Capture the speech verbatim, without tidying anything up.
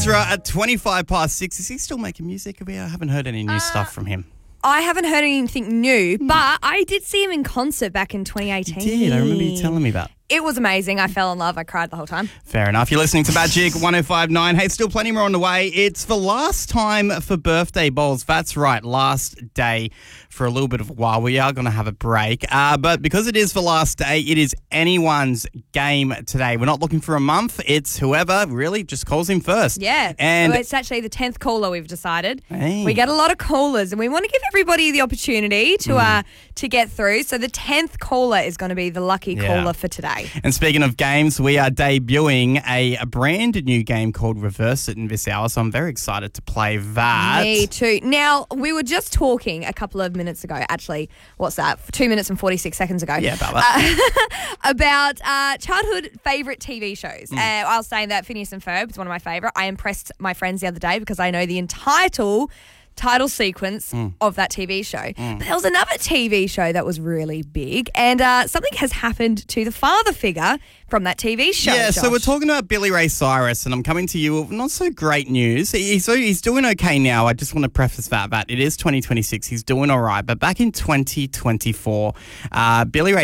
Right, at twenty-five past six, is he still making music? We haven't heard any new uh, stuff from him. I haven't heard anything new, mm. but I did see him in concert back in twenty eighteen. You did. I remember you telling me that. It was amazing. I fell in love. I cried the whole time. Fair enough. You're listening to Magic one oh five point nine. Hey, still plenty more on the way. It's the last time for birthday bowls. That's right. Last day for a little bit of a while. We are going to have a break. Uh, but because it is the last day, it is anyone's game today. We're not looking for a month. It's whoever really just calls him first. Yeah. And well, it's actually the tenth caller we've decided. Hey. We get a lot of callers and we want to give everybody the opportunity to mm. uh, to get through. So the tenth caller is going to be the lucky yeah. caller for today. And speaking of games, we are debuting a, a brand new game called Reverse It in this hour, so I'm very excited to play that. Me too. Now, we were just talking a couple of minutes ago, actually, what's that, two minutes and forty-six seconds ago. Yeah, about that. Uh, about uh, childhood favourite T V shows. Mm. Uh, I was saying that Phineas and Ferb is one of my favourite. I impressed my friends the other day because I know the entire title sequence mm. of that T V show. Mm. But there was another T V show that was really big, and uh, something has happened to the father figure from that T V show. Yeah, Josh. So we're talking about Billy Ray Cyrus, and I'm coming to you with not so great news. He's, he's doing okay now. I just want to preface that, that it is twenty twenty-six. He's doing all right. But back in twenty twenty-four, uh, Billy Ray